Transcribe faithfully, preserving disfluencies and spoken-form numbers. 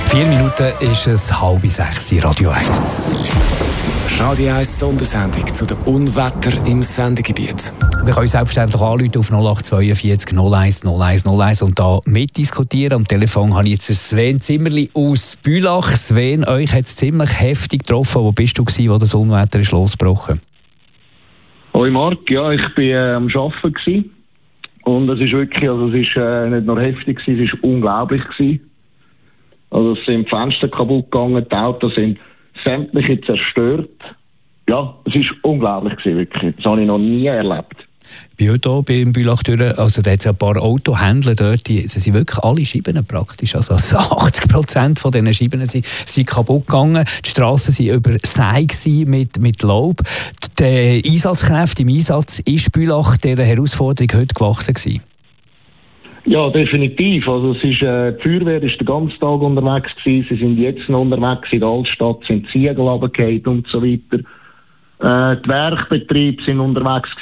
Vier Minuten ist es halb sechs, Radio eins. Radio eins Sondersendung zu den Unwettern im Sendegebiet. Wir können selbstverständlich anrufen auf null acht zweiundvierzig null eins null eins null eins und da mitdiskutieren. Am Telefon habe ich jetzt Sven Zimmerli aus Bülach. Sven, euch hat es ziemlich heftig getroffen. Wo bist du gewesen, wo das Unwetter ist losgebrochen? Hoi Marc, ja, ich war äh, am Arbeiten gewesen. Und es ist wirklich, also es ist äh, nicht nur heftig gewesen, es ist unglaublich gewesen. Also es sind Fenster kaputt gegangen, die Autos sind sämtliche zerstört. Ja, es ist unglaublich gewesen, wirklich. Das habe ich noch nie erlebt. Bei euch hier beim Bülach durch, also da hat es ein paar Autohändler dort, die sie sind wirklich alle Scheiben praktisch. Also achtzig Prozent von diesen Scheiben sind, sind kaputt gegangen. Die Strassen waren übersät mit, mit Laub. Die Einsatzkräfte im Einsatz ist Bülach dieser Herausforderung heute gewachsen gewesen. Ja, definitiv. Also es ist, äh, die Feuerwehr ist den ganzen Tag unterwegs gewesen. Sie sind jetzt noch unterwegs in der Altstadt, sind Ziegel runtergefallen und so weiter. Äh, die Werkbetriebe sind unterwegs